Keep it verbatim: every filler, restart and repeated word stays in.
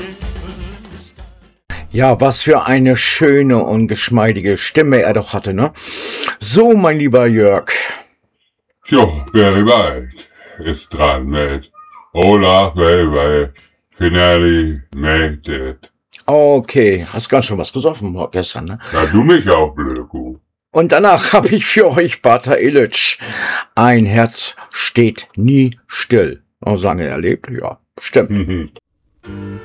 Ja, was für eine schöne und geschmeidige Stimme er doch hatte, ne? So, mein lieber Jörg. Jo, Barry White ist dran mit Hola, baby, finally made it. Okay, hast ganz schön was gesoffen gestern, ne? Ja, du mich auch, Blöku. Und danach habe ich für euch Bata Illich. Ein Herz steht nie still. Noch lange erlebt? Ja, stimmt.